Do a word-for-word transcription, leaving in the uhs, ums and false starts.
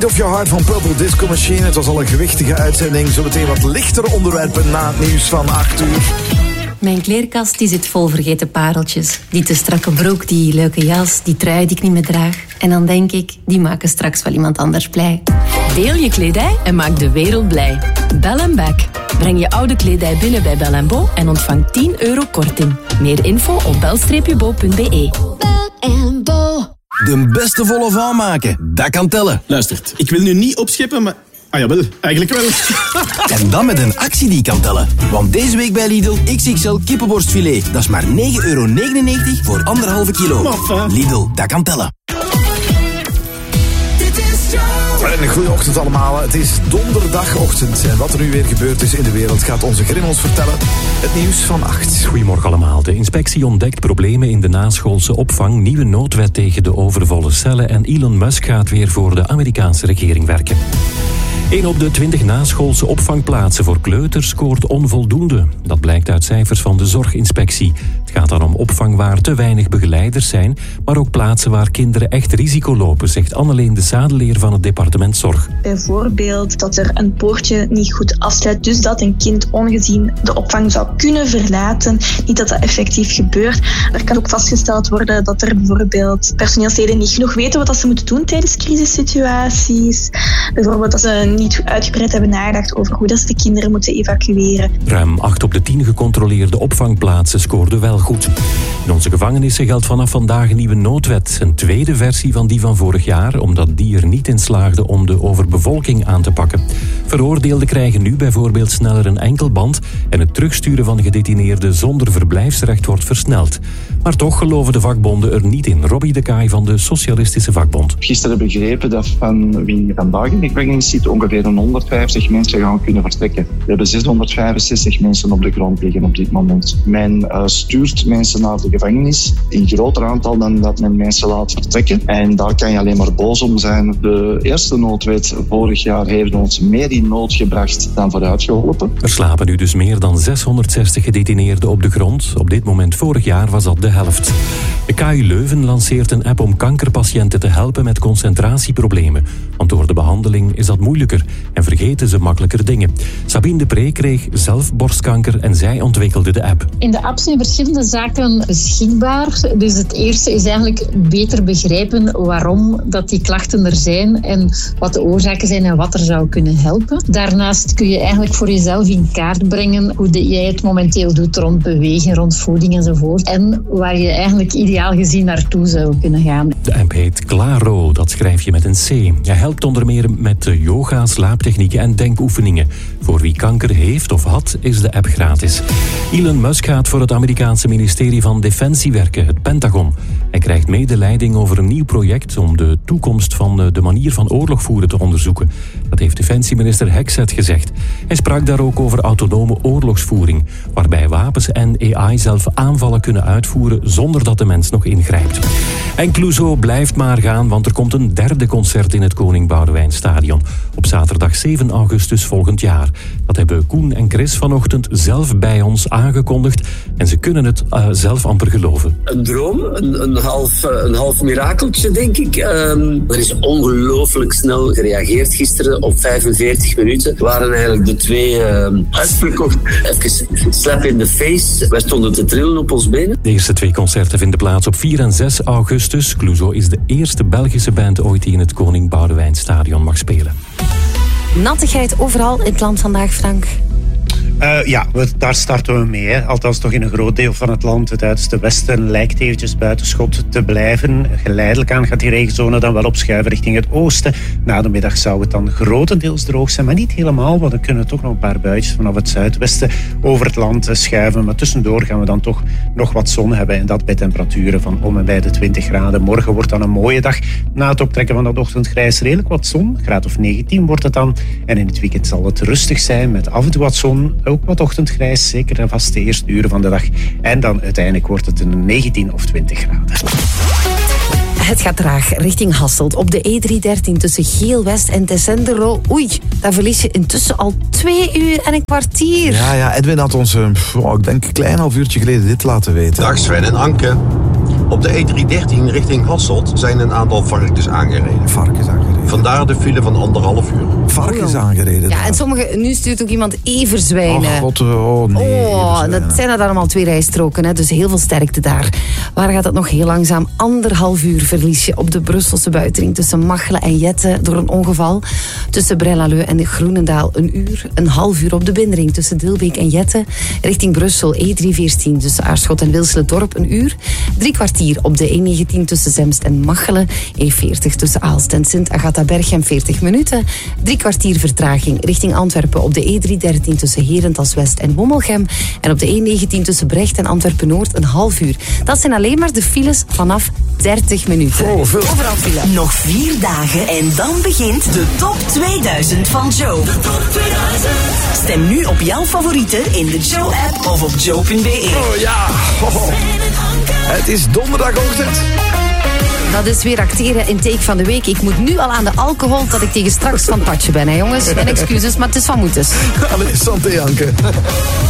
Beat of Your Heart van Purple Disco Machine. Het was al een gewichtige uitzending. Zometeen wat lichtere onderwerpen na het nieuws van acht uur. Mijn kleerkast die zit vol vergeten pareltjes. Die te strakke broek, die leuke jas, die trui die ik niet meer draag. En dan denk ik, die maken straks wel iemand anders blij. Deel je kledij en maak de wereld blij. Bell and Back. Breng je oude kledij binnen bij Bell and Bo en ontvang tien euro korting. Meer info op bel bo punt be. Bell and Bo. De beste volle van maken, dat kan tellen. Luistert, ik wil nu niet opscheppen, maar... Ah jawel, eigenlijk wel. En dan met een actie die kan tellen. Want deze week bij Lidl X X L kippenborstfilet. Dat is maar negen euro negenennegentig voor anderhalve kilo. Maffa. Lidl, dat kan tellen. Een goede ochtend allemaal. Het is donderdagochtend. En wat er nu weer gebeurd is in de wereld gaat onze Grim ons vertellen. Het nieuws van acht. Goedemorgen allemaal. De inspectie ontdekt problemen in de naschoolse opvang. Nieuwe noodwet tegen de overvolle cellen. En Elon Musk gaat weer voor de Amerikaanse regering werken. Een op de twintig naschoolse opvangplaatsen voor kleuters scoort onvoldoende. Dat blijkt uit cijfers van de zorginspectie. Het gaat dan om opvang waar te weinig begeleiders zijn, maar ook plaatsen waar kinderen echt risico lopen, zegt Anneleen de Zadeleer van het departement Zorg. Bijvoorbeeld dat er een poortje niet goed afsluit, dus dat een kind ongezien de opvang zou kunnen verlaten. Niet dat dat effectief gebeurt. Er kan ook vastgesteld worden dat er bijvoorbeeld personeelsleden niet genoeg weten wat ze moeten doen tijdens crisissituaties. Bijvoorbeeld dat ze niet uitgebreid hebben nagedacht over hoe dat ze de kinderen moeten evacueren. Ruim acht op de tien gecontroleerde opvangplaatsen scoorden wel goed. In onze gevangenissen geldt vanaf vandaag een nieuwe noodwet. Een tweede versie van die van vorig jaar, omdat die er niet in slaagde om de overbevolking aan te pakken. Veroordeelden krijgen nu bijvoorbeeld sneller een enkelband en het terugsturen van gedetineerden zonder verblijfsrecht wordt versneld. Maar toch geloven de vakbonden er niet in. Robbie de Kaai van de Socialistische Vakbond. Gisteren begrepen dat van wie vandaag in de gevangenis zit ongeveer een honderdvijftig mensen gaan kunnen vertrekken. We hebben zeshonderdvijfenzestig mensen op de grond liggen op dit moment. Men uh, stuurt mensen naar de gevangenis in groter aantal dan dat men mensen laat vertrekken. En daar kan je alleen maar boos om zijn. De eerste noodwet vorig jaar heeft ons meer in nood gebracht dan vooruit geholpen. Er slapen nu dus meer dan zeshonderdzestig gedetineerden op de grond. Op dit moment vorig jaar was dat de helft. De K U Leuven lanceert een app om kankerpatiënten te helpen met concentratieproblemen. Want door de behandeling is dat moeilijker en vergeten ze makkelijker dingen. Sabine de Pre kreeg zelf borstkanker en zij ontwikkelde de app. In de app zijn verschillende zaken beschikbaar. Dus het eerste is eigenlijk beter begrijpen waarom dat die klachten er zijn en wat de oorzaken zijn en wat er zou kunnen helpen. Daarnaast kun je eigenlijk voor jezelf in kaart brengen hoe de, jij het momenteel doet rond bewegen, rond voeding enzovoort. En waar je eigenlijk ideaal gezien naartoe zou kunnen gaan. De app heet Claro, dat schrijf je met een C. Hij helpt onder meer met yoga, slaaptechnieken en denkoefeningen. Voor wie kanker heeft of had, is de app gratis. Elon Musk gaat voor het Amerikaanse ministerie van Defensie werken, het Pentagon. Hij krijgt medeleiding over een nieuw project om de toekomst van de manier van oorlog voeren te onderzoeken. Dat heeft defensieminister Hexet gezegd. Hij sprak daar ook over autonome oorlogsvoering, waarbij wapens en A I zelf aanvallen kunnen uitvoeren zonder dat de mens nog ingrijpt. En Clouseau blijft maar gaan, want er komt een derde concert in het Koning Boudewijnstadion. Op zaterdag zeven augustus volgend jaar. Dat hebben Koen en Chris vanochtend zelf bij ons aangekondigd. En ze kunnen het uh, zelf amper geloven. Een droom, een, een, half, een half mirakeltje, denk ik. Um, er is ongelooflijk snel gereageerd gisteren. Op vijfenveertig minuten waren eigenlijk de twee uh, uitverkocht. Even slap in the face. Wij stonden te trillen op ons benen. De eerste twee concerten vinden plaats op vier en zes augustus. Clouseau is de eerste Belgische band ooit die in het Koning Boudewijnstadion mag spelen. Nattigheid overal in het land vandaag, Frank. Uh, ja, we, daar starten we mee. Hè. Althans toch in een groot deel van het land. Het uiterste westen lijkt eventjes buiten schot te blijven. Geleidelijk aan gaat die regenzone dan wel opschuiven richting het oosten. Na de middag zou het dan grotendeels droog zijn, maar niet helemaal, want dan kunnen toch nog een paar buitjes vanaf het zuidwesten over het land schuiven. Maar tussendoor gaan we dan toch nog wat zon hebben en dat bij temperaturen van om en bij de twintig graden. Morgen wordt dan een mooie dag. Na het optrekken van dat ochtendgrijs redelijk wat zon. Graad of negentien wordt het dan. En in het weekend zal het rustig zijn met af en toe wat zon. Ook wat ochtendgrijs, zeker en vast de eerste uren van de dag. En dan uiteindelijk wordt het een negentien of twintig graden. Het gaat traag richting Hasselt. Op de E driehonderddertien tussen Geel-West en Tessenderlo. Oei, daar verlies je intussen al twee uur en een kwartier. Ja, ja, Edwin had ons, oh, ik denk een klein half uurtje geleden dit laten weten. Dag Sven en Anke. Op de E driehonderddertien richting Hasselt zijn een aantal varkens aangereden. Varkens aangereden. Vandaar de file van anderhalf uur. Varkens aangereden. Ja, en sommige, nu stuurt ook iemand Everzwijnen. Oh god, oh nee. Oh, dat zijn er dan allemaal twee rijstroken, hè, dus heel veel sterkte daar. Waar gaat het nog heel langzaam? Anderhalf uur verlies je op de Brusselse buitenring tussen Machelen en Jette door een ongeval. Tussen Braine-l'Alleud en Groenendaal een uur. Een half uur op de binnenring tussen Dilbeek en Jette. Richting Brussel E driehonderdveertien tussen Aarschot en Wilsele-Dorp een uur. Drie kwartier op de E negentien tussen Zemst en Machelen. E veertig tussen Aalst en Sint-Agatha-Berchem veertig minuten. Drie kwartier vertraging richting Antwerpen op de E driehonderddertien tussen Herentals-West en Wommelgem. En op de E negentien tussen Brecht en Antwerpen-Noord een half uur. Dat zijn alleen maar de files vanaf dertig minuten. Oh, veel. Overal file. Nog vier dagen en dan begint de top tweeduizend van Joe. De top tweeduizend. Stem nu op jouw favorieten in de Joe-app of op joe punt be. Oh ja. Oh. Het is donderdagochtend. Dat is weer acteren in Take van de Week. Ik moet nu al aan de alcohol dat ik tegen straks van het padje ben, hè jongens. Mijn excuses, maar het is van moetes. Allee, santé Anke.